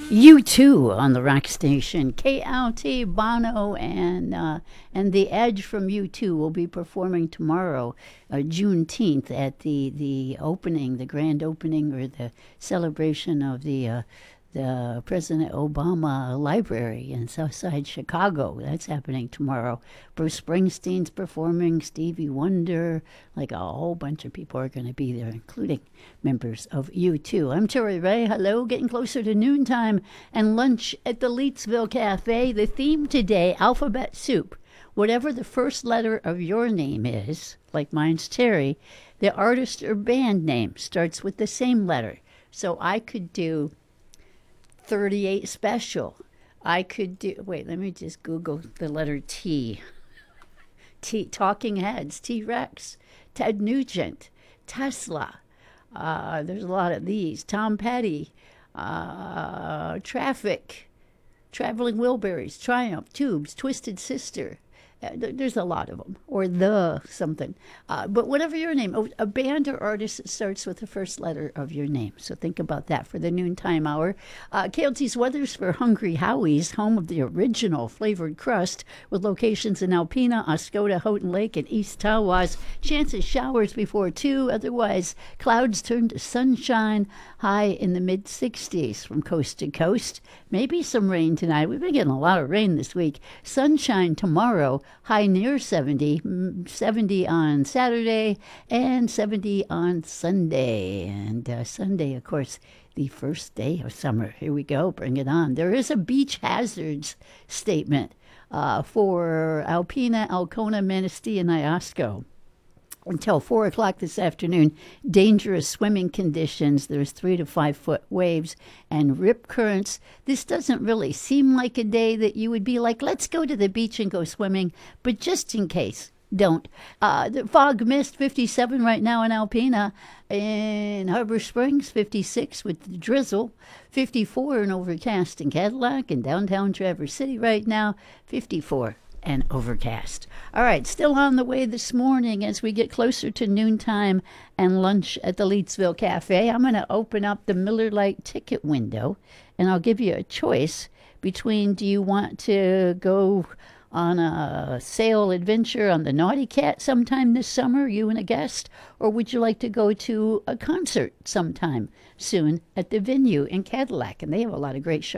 U2 on the rock station. KLT, Bono, and The Edge from U2 will be performing tomorrow, Juneteenth, at the opening, the grand opening, or the celebration of the President Obama Library in Southside Chicago. That's happening tomorrow. Bruce Springsteen's performing, Stevie Wonder, like a whole bunch of people are going to be there, including members of U2. I'm Terry Ray. Hello, getting closer to noontime and lunch at the Leetsville Cafe. The theme today, alphabet soup. Whatever the first letter of your name is, like mine's Terry, the artist or band name starts with the same letter. So I could do 38 Special. I could do, wait, let me just Google the letter T. Talking Heads, T-Rex, Ted Nugent, Tesla. There's a lot of these. Tom Petty, Traffic, Traveling Wilburys, Triumph, Tubes, Twisted Sister. There's a lot of them, or the something. But whatever your name, a band or artist that starts with the first letter of your name. So think about that for the noontime hour. KLT's weather's for Hungry Howie's, home of the original flavored crust, with locations in Alpena, Oscoda, Houghton Lake, and East Tawas. Chance of showers before 2. Otherwise, clouds turn to sunshine, high in the mid-60s from coast to coast. Maybe some rain tonight. We've been getting a lot of rain this week. Sunshine tomorrow. High near 70, 70 on Saturday, and 70 on Sunday. And Sunday, of course, the first day of summer. Here we go. Bring it on. There is a beach hazards statement for Alpena, Alcona, Manistee, and Iosco. Until 4 o'clock this afternoon, dangerous swimming conditions. There's 3 to 5 foot waves and rip currents. This doesn't really seem like a day that you would be like, let's go to the beach and go swimming. But just in case, don't. The fog mist, 57 right now in Alpena. In Harbor Springs, 56 with the drizzle. 54 and overcast in Cadillac. And downtown Traverse City right now, 54. And overcast. All right, still on the way this morning as we get closer to noontime and lunch at the Leetsville Cafe. I'm going to open up the Miller Lite ticket window, and I'll give you a choice between, do you want to go on a sail adventure on the Naughty Cat sometime this summer, you and a guest, or would you like to go to a concert sometime soon at the venue in Cadillac? And they have a lot of great shows.